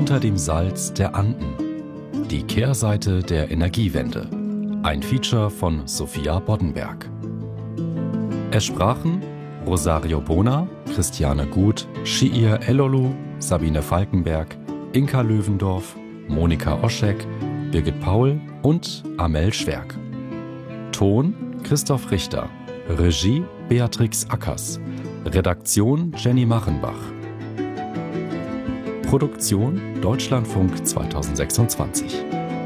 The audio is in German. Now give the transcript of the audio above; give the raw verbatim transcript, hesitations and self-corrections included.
Unter dem Salz der Anden. Die Kehrseite der Energiewende. Ein Feature von Sophia Boddenberg. Es sprachen Rosario Bona, Christiane Gut, Shiir Elolu, Sabine Falkenberg, Inka Löwendorf, Monika Oschek, Birgit Paul und Amel Schwerk. Ton Christoph Richter. Regie Beatrix Ackers. Redaktion Jenny Machenbach. Produktion Deutschlandfunk zweitausendsechsundzwanzig.